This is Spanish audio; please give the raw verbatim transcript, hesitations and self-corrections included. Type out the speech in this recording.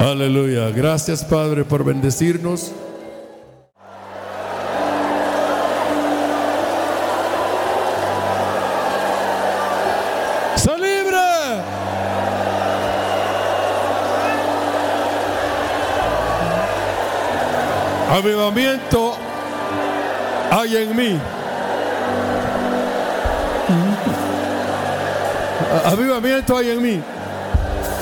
Aleluya. Gracias, Padre, por bendecirnos. ¡Sé libre! Avivamiento hay en mí. Avivamiento hay en mí.